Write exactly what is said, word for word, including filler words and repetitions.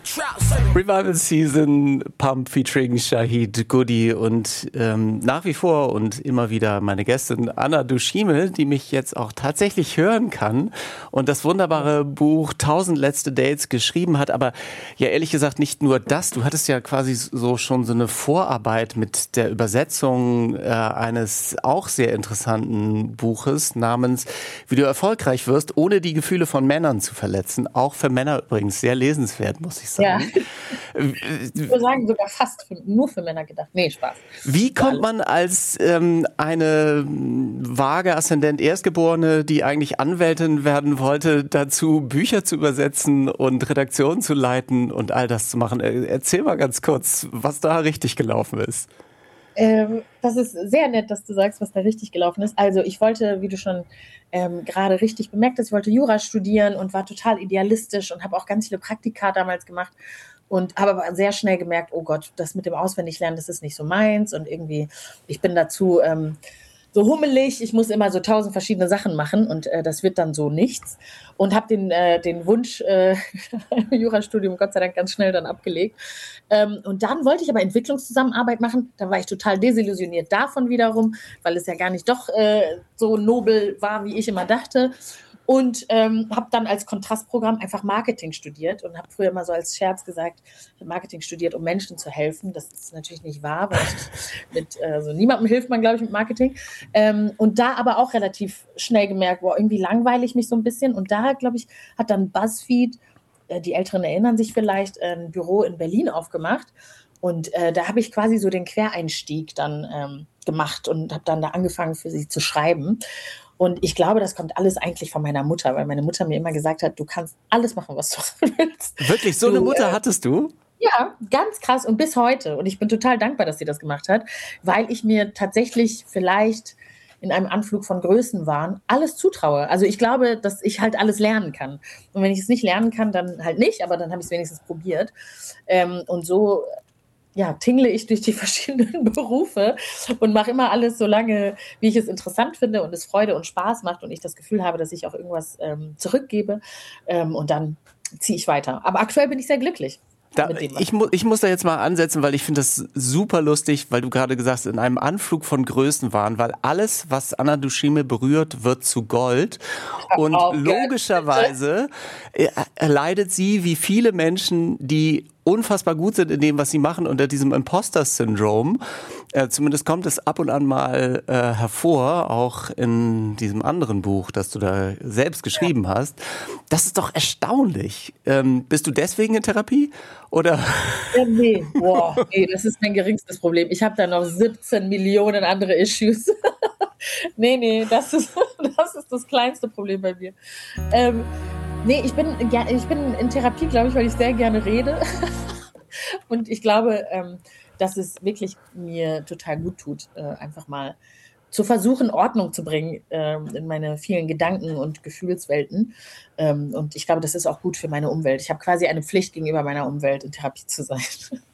Revival Season, Pump featuring Shahid Goody und ähm, nach wie vor und immer wieder meine Gästin Anna Dushime, die mich jetzt auch tatsächlich hören kann und das wunderbare Buch Tausend letzte Dates geschrieben hat. Aber ja, ehrlich gesagt nicht nur das. Du hattest ja quasi so schon so eine Vorarbeit mit der Übersetzung äh, eines auch sehr interessanten Buches namens Wie du erfolgreich wirst, ohne die Gefühle von Männern zu verletzen. Auch für Männer übrigens sehr lesenswert, muss ich sagen. Ja. Ich würde sagen, sogar fast für, nur für Männer gedacht. Nee, Spaß. Wie kommt man als ähm, eine vage Aszendent Erstgeborene, die eigentlich Anwältin werden wollte, dazu, Bücher zu übersetzen und Redaktionen zu leiten und all das zu machen? Erzähl mal ganz kurz, was da richtig gelaufen ist. Ähm, das ist sehr nett, dass du sagst, was da richtig gelaufen ist. Also ich wollte, wie du schon ähm, gerade richtig bemerkt hast, ich wollte Jura studieren und war total idealistisch und habe auch ganz viele Praktika damals gemacht und habe aber sehr schnell gemerkt, oh Gott, das mit dem Auswendiglernen, das ist nicht so meins und irgendwie, ich bin dazu ähm, so hummelig, ich muss immer so tausend verschiedene Sachen machen und äh, das wird dann so nichts und habe den, äh, den Wunsch äh, Jurastudium Gott sei Dank ganz schnell dann abgelegt. Ähm, und dann wollte ich aber Entwicklungszusammenarbeit machen, da war ich total desillusioniert davon wiederum, weil es ja gar nicht doch äh, so nobel war, wie ich immer dachte. Und ähm, habe dann als Kontrastprogramm einfach Marketing studiert und habe früher immer so als Scherz gesagt, ich habe Marketing studiert, um Menschen zu helfen. Das ist natürlich nicht wahr, weil ich mit also niemandem hilft man, glaube ich, mit Marketing. Ähm, und da aber auch relativ schnell gemerkt, wow, irgendwie langweile ich mich so ein bisschen. Und da, glaube ich, hat dann BuzzFeed, äh, die Älteren erinnern sich vielleicht, ein Büro in Berlin aufgemacht. Und äh, da habe ich quasi so den Quereinstieg dann ähm, gemacht und habe dann da angefangen, für sie zu schreiben. Und ich glaube, das kommt alles eigentlich von meiner Mutter, weil meine Mutter mir immer gesagt hat, du kannst alles machen, was du willst. Wirklich, so eine du, Mutter äh, hattest du? Ja, ganz krass und bis heute. Und ich bin total dankbar, dass sie das gemacht hat, weil ich mir tatsächlich vielleicht in einem Anflug von Größenwahn alles zutraue. Also ich glaube, dass ich halt alles lernen kann. Und wenn ich es nicht lernen kann, dann halt nicht, aber dann habe ich es wenigstens probiert. Ähm, und so ja, tingle ich durch die verschiedenen Berufe und mache immer alles so lange, wie ich es interessant finde und es Freude und Spaß macht und ich das Gefühl habe, dass ich auch irgendwas ähm, zurückgebe ähm, und dann ziehe ich weiter. Aber aktuell bin ich sehr glücklich. Da, ich, mu- ich muss da jetzt mal ansetzen, weil ich finde das super lustig, weil du gerade gesagt hast, in einem Anflug von Größenwahn, weil alles, was Anna Dushime berührt, wird zu Gold. Und Oh, logischerweise äh, erleidet sie, wie viele Menschen, die unfassbar gut sind in dem, was sie machen, unter diesem Imposter-Syndrom. Äh, zumindest kommt es ab und an mal äh, hervor, auch in diesem anderen Buch, das du da selbst geschrieben ja. hast. Das ist doch erstaunlich. Ähm, bist du deswegen in Therapie? Oder? Ja, nee. Boah, nee, das ist mein geringstes Problem. Ich habe da noch siebzehn Millionen andere Issues. nee, nee, das ist, das ist das kleinste Problem bei mir. Ähm, nee, ich bin, ich bin in Therapie, glaube ich, weil ich sehr gerne rede. Und ich glaube, ähm, dass es wirklich mir total gut tut, äh, einfach mal zu versuchen, Ordnung zu bringen ähm, in meine vielen Gedanken und Gefühlswelten. Ähm, und ich glaube, das ist auch gut für meine Umwelt. Ich habe quasi eine Pflicht gegenüber meiner Umwelt, in Therapie zu sein.